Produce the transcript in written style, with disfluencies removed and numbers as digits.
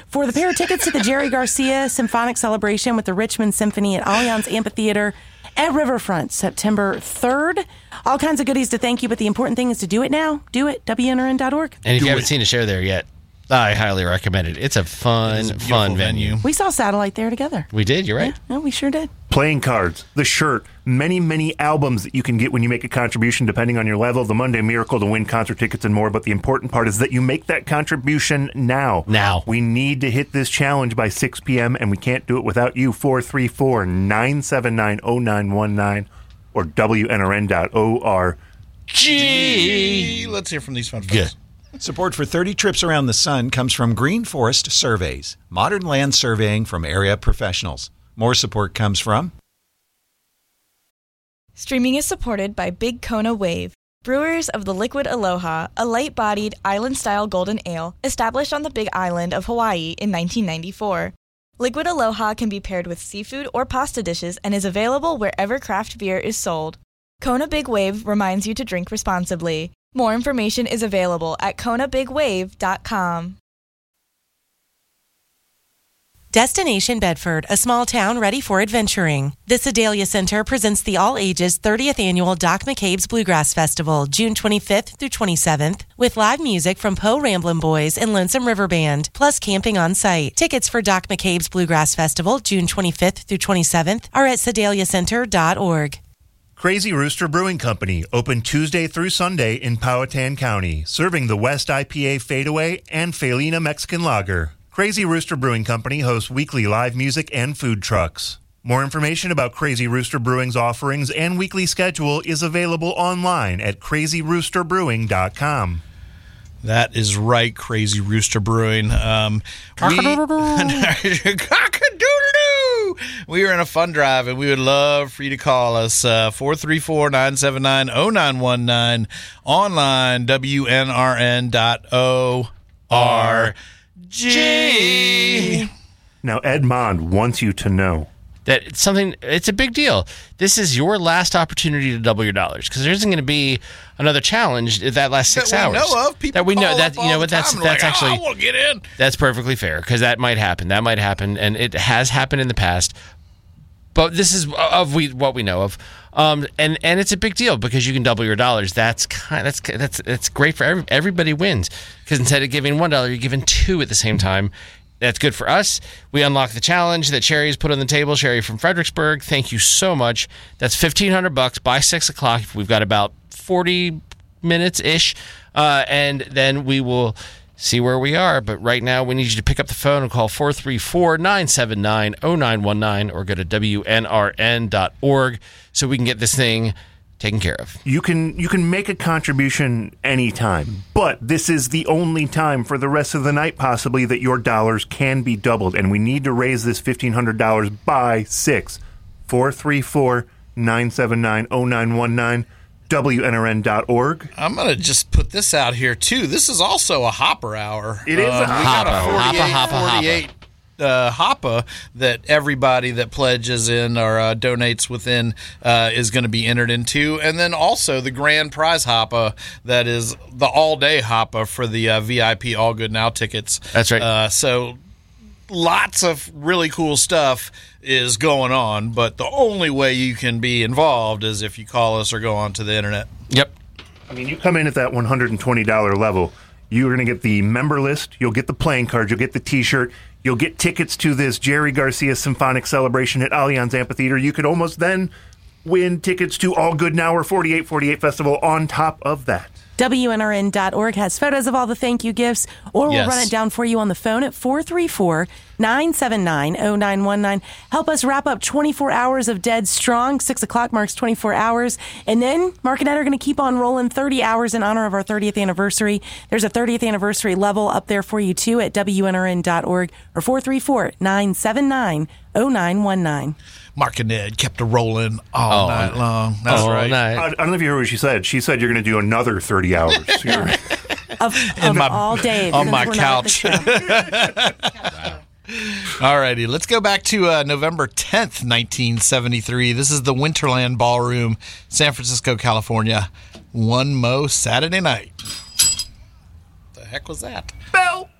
For the pair of tickets to the Jerry Garcia Symphonic Celebration with the Richmond Symphony at Allianz Amphitheater at Riverfront, September 3rd. All kinds of goodies to thank you, but the important thing is to do it now. Do it, WNRN.org. And if you haven't seen a show there yet, I highly recommend it. It's a fun venue. We saw Satellite there together. We did, you're right. Yeah, we sure did. Playing cards, the shirt, many albums that you can get when you make a contribution depending on your level, the Monday Miracle to win concert tickets and more. But the important part is that you make that contribution now. Now. We need to hit this challenge by 6 p.m. and we can't do it without you. 434-979-0919 or WNRN.org. Let's hear from these fun folks. Good. Support for 30 Trips Around the Sun comes from Green Forest Surveys, modern land surveying from area professionals. More support comes from... Streaming is supported by Big Kona Wave, brewers of the Liquid Aloha, a light-bodied, island-style golden ale established on the Big Island of Hawaii in 1994. Liquid Aloha can be paired with seafood or pasta dishes and is available wherever craft beer is sold. Kona Big Wave reminds you to drink responsibly. More information is available at KonaBigWave.com. Destination Bedford, a small town ready for adventuring. The Sedalia Center presents the all-ages 30th annual Doc McCabe's Bluegrass Festival, June 25th through 27th, with live music from Poe Ramblin' Boys and Lonesome River Band, plus camping on site. Tickets for Doc McCabe's Bluegrass Festival, June 25th through 27th, are at sedaliacenter.org. Crazy Rooster Brewing Company, open Tuesday through Sunday in Powhatan County, serving the West IPA Fadeaway and Felina Mexican Lager. Crazy Rooster Brewing Company hosts weekly live music and food trucks. More information about Crazy Rooster Brewing's offerings and weekly schedule is available online at crazyroosterbrewing.com. That is right, Crazy Rooster Brewing. We are in a fun drive, and we would love for you to call us, 434-979-0919, online, WNRN.org. Now, Edmond wants you to know that it's a big deal. This is your last opportunity to double your dollars, because there isn't going to be another challenge that lasts 6 hours. That we know of. People that we know. That's actually I want to get in. That's perfectly fair, because that might happen, and it has happened in the past. But this is what we know of, and it's a big deal because you can double your dollars. That's great for everybody wins, because instead of giving $1, you're giving $2 at the same time. That's good for us. We unlock the challenge that Sherry's put on the table. Sherry from Fredericksburg, thank you so much. That's $1,500 by 6 o'clock. We've got about 40 minutes-ish, and then we will see where we are. But right now, we need you to pick up the phone and call 434-979-0919 or go to WNRN.org so we can get this thing taken care of. You can make a contribution anytime, but this is the only time for the rest of the night possibly that your dollars can be doubled, and we need to raise this $1,500 by 6. 434-979-0919, WNRN.org. I'm going to just put this out here, too. This is also a Hopper hour. It is a Hopper. 48 Hopper that everybody that pledges in or donates within is going to be entered into. And then also the grand prize Hopper that is the all-day Hopper for the VIP All Good Now tickets. That's right. So lots of really cool stuff is going on, but the only way you can be involved is if you call us or go onto the internet. Yep. I mean, you come in at that $120 level, you're going to get the member list, you'll get the playing cards, you'll get the T-shirt, you'll get tickets to this Jerry Garcia Symphonic Celebration at Allianz Amphitheater. You could almost then win tickets to All Good Now or 4848 Festival on top of that. WNRN.org has photos of all the thank you gifts, or we'll run it down for you on the phone at 434-979-0919. Help us wrap up 24 hours of Dead Strong. 6 o'clock marks 24 hours. And then Mark and Ed are going to keep on rolling 30 hours in honor of our 30th anniversary. There's a 30th anniversary level up there for you, too, at WNRN.org or 434-979-0919. Mark and Ed kept it rolling all night long. That's right. I don't know if you heard what she said. She said you're going to do another 30 hours. of all day. On my couch. All righty. Let's go back to November 10th, 1973. This is the Winterland Ballroom, San Francisco, California. One Mo Saturday Night. The heck was that? Bell.